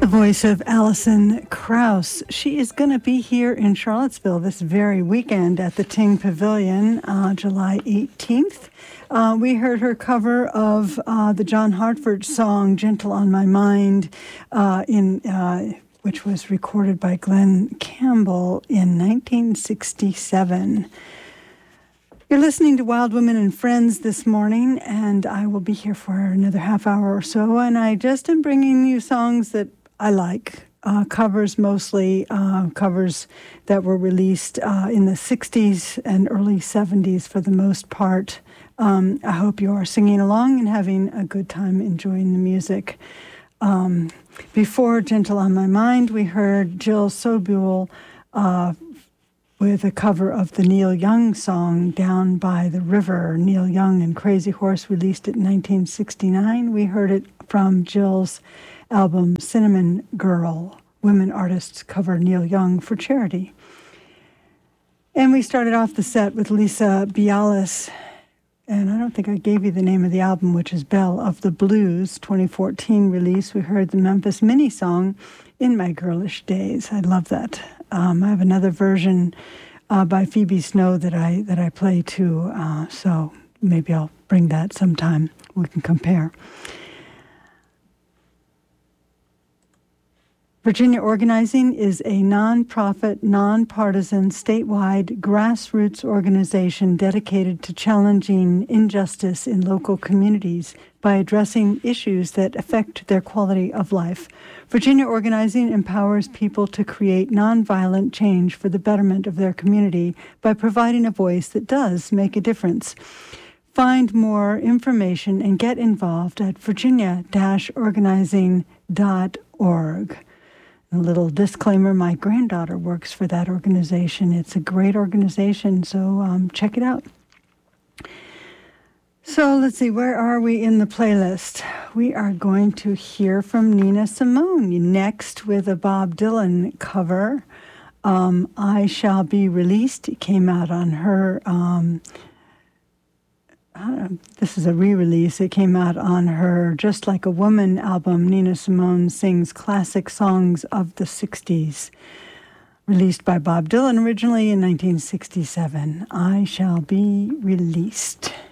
The voice of Alison Krauss. She is going to be here in Charlottesville this very weekend at the Ting Pavilion, July 18th. We heard her cover of the John Hartford song, Gentle on My Mind, which was recorded by Glenn Campbell in 1967. You're listening to Wild Women and Friends this morning, and I will be here for another half hour or so, and I just am bringing you songs that I like, covers mostly, covers that were released in the 60s and early 70s for the most part. I hope you are singing along and having a good time enjoying the music. Before Gentle on My Mind, we heard Jill Sobule with a cover of the Neil Young song, Down by the River. Neil Young and Crazy Horse released it in 1969. We heard it from Jill's album Cinnamon Girl. Women artists cover Neil Young for charity. And we started off the set with Lisa Bialis, and I don't think I gave you the name of the album, which is Belle of the Blues, 2014 release. We heard the Memphis Mini song, In My Girlish Days. I love that. I have another version by Phoebe Snow that I play too, so maybe I'll bring that sometime. We can compare. Virginia Organizing is a nonprofit, nonpartisan, statewide grassroots organization dedicated to challenging injustice in local communities by addressing issues that affect their quality of life. Virginia Organizing empowers people to create nonviolent change for the betterment of their community by providing a voice that does make a difference. Find more information and get involved at virginia-organizing.org. A little disclaimer, my granddaughter works for that organization. It's a great organization, so check it out. So let's see, where are we in the playlist? We are going to hear from Nina Simone next with a Bob Dylan cover. I Shall Be Released. It came out on her... this is a re-release. It came out on her Just Like a Woman album. Nina Simone sings classic songs of the 60s. Released by Bob Dylan originally in 1967. I Shall Be Released.